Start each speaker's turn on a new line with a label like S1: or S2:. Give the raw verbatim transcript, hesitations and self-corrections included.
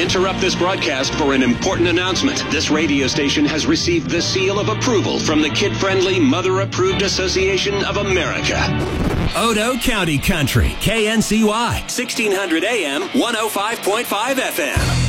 S1: interrupt this broadcast for an important announcement. This radio station has received the seal of approval from the Kid-Friendly Mother-Approved Association of America. Odo County Country, K N C Y, sixteen hundred A M, one oh five point five F M.